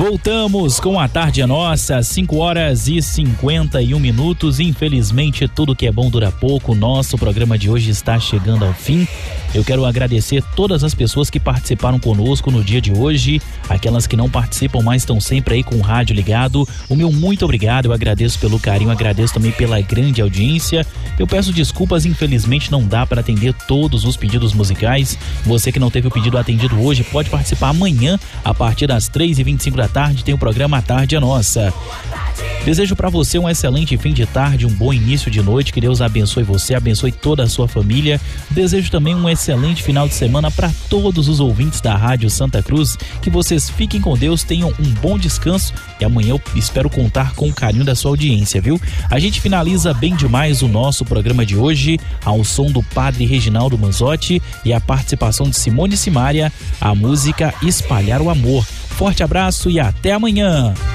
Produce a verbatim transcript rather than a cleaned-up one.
Voltamos com a Tarde é Nossa, cinco horas e cinquenta e um minutos. Infelizmente, tudo que é bom dura pouco. Nosso programa de hoje está chegando ao fim. Eu quero agradecer todas as pessoas que participaram conosco no dia de hoje, aquelas que não participam, mas estão sempre aí com o rádio ligado. O meu muito obrigado, eu agradeço pelo carinho, agradeço também pela grande audiência. Eu peço desculpas, infelizmente não dá para atender todos os pedidos musicais. Você que não teve o pedido atendido hoje, pode participar amanhã, a partir das três e vinte e cinco da tarde, tem o programa A Tarde é Nossa. Desejo para você um excelente fim de tarde, um bom início de noite, que Deus abençoe você, abençoe toda a sua família. Desejo também um excelente final de semana para todos os ouvintes da Rádio Santa Cruz, que vocês fiquem com Deus, tenham um bom descanso e amanhã eu espero contar com o carinho da sua audiência, viu? A gente finaliza bem demais o nosso programa de hoje, ao som do Padre Reginaldo Manzotti e a participação de Simone Simaria, a música Espalhar o Amor. Forte abraço e até amanhã!